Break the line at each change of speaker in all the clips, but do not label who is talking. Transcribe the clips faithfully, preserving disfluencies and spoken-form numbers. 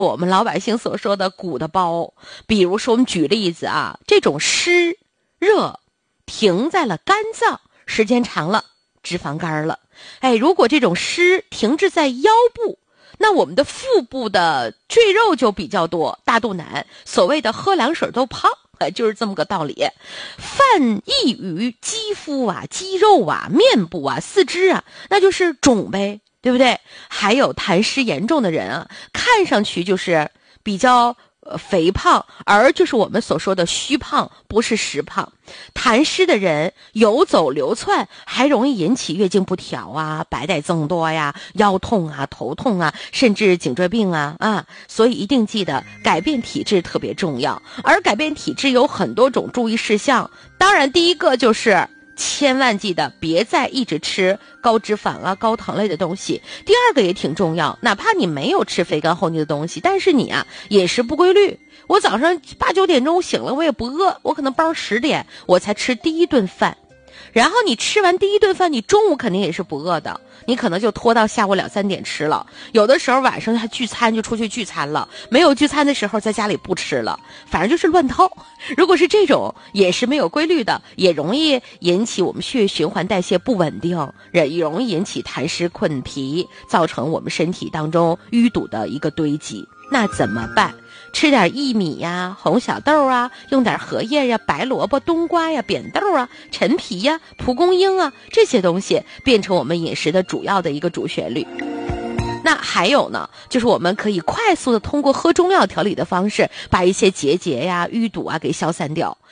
我们老百姓所说的鼓的包。比如说我们举例子啊，这种湿热停在了肝脏，时间长了脂肪肝了。哎，如果这种湿停滞在腰部，那我们的腹部的赘肉就比较多，大肚腩，所谓的喝凉水都胖，就是这么个道理。泛溢于肌肤啊、肌肉啊、面部啊、四肢啊，那就是肿呗，对不对？还有痰湿严重的人啊，看上去就是比较呃肥胖，而就是我们所说的虚胖，不是实胖。痰湿的人游走流窜，还容易引起月经不调啊、白带增多呀、腰痛啊、头痛啊，甚至颈椎病啊啊！所以一定记得改变体质特别重要。而改变体质有很多种注意事项，当然第一个就是千万记得别再一直吃高脂肪啊、高糖类的东西。第二个也挺重要，哪怕你没有吃肥甘厚腻的东西，但是你啊饮食不规律。我早上八九点钟醒了，我也不饿，我可能包十点我才吃第一顿饭。然后你吃完第一顿饭，你中午肯定也是不饿的，你可能就拖到下午两三点吃了。有的时候晚上还聚餐，就出去聚餐了，没有聚餐的时候在家里不吃了，反正就是乱套。如果是这种饮食没有规律的，也容易引起我们血液循环代谢不稳定，也容易引起痰湿困脾，造成我们身体当中淤堵的一个堆积。那怎么办？吃点薏米呀、红小豆啊，用点荷叶呀、白萝卜、冬瓜呀、扁豆啊、陈皮呀、蒲公英啊，这些东西变成我们饮食的主要的一个主旋律。那还有呢，就是我们可以快速的通过喝中药调理的方式，把一些结节呀、淤堵啊给消散掉。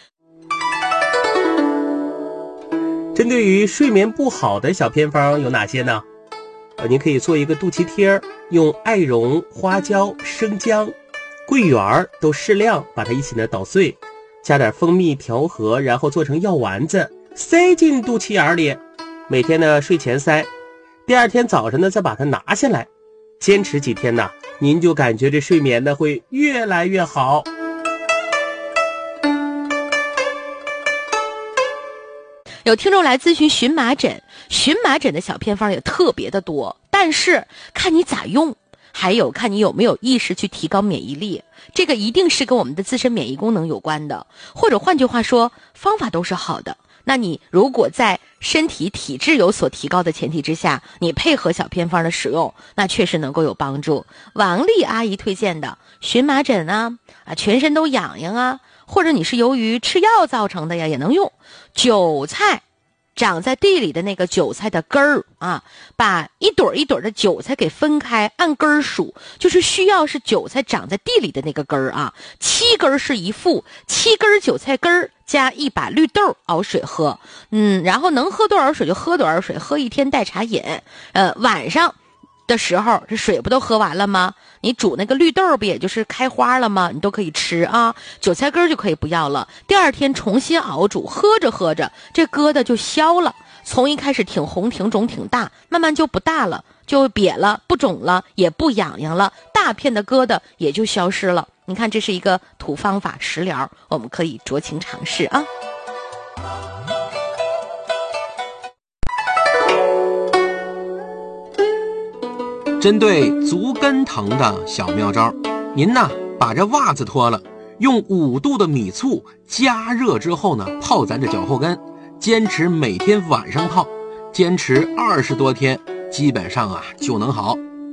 针对于睡眠不好的小偏方有哪些呢？呃，您可以做一个肚脐贴，用艾绒、花椒、生姜、桂圆都适量把它一起呢捣碎，加点蜂蜜调和，然后做成药丸子，塞进肚脐眼里，每天呢睡前塞，第二天早上呢再把它拿下来，坚持几天呢，您就感觉这睡眠呢会越来越好。
有听众来咨询荨麻疹，荨麻疹的小偏方也特别的多，但是看你咋用，还有看你有没有意识去提高免疫力，这个一定是跟我们的自身免疫功能有关的。或者换句话说，方法都是好的，那你如果在身体体质有所提高的前提之下，你配合小偏方的使用，那确实能够有帮助。王丽阿姨推荐的荨麻疹啊，啊全身都痒痒啊，或者你是由于吃药造成的呀，也能用。韭菜长在地里的那个韭菜的根儿啊，把一朵一朵的韭菜给分开，按根儿数，就是需要是韭菜长在地里的那个根儿啊，七根是一副，七根韭菜根儿加一把绿豆熬水喝，嗯，然后能喝多少水就喝多少水，喝一天代茶饮。呃，晚上的时候这水不都喝完了吗？你煮那个绿豆不也就是开花了吗？你都可以吃啊，韭菜根就可以不要了。第二天重新熬煮，喝着喝着这疙瘩就消了，从一开始挺红挺肿挺大，慢慢就不大了，就瘪了，不肿了，也不痒痒了，大片的疙瘩也就消失了。你看这是一个土方法食疗，我们可以酌情尝试啊。
针对足跟疼的小妙招，您呢把这袜子脱了，用五度的米醋加热之后呢，泡咱这脚后跟，坚持每天晚上泡，坚持二十多天，基本上啊就能好。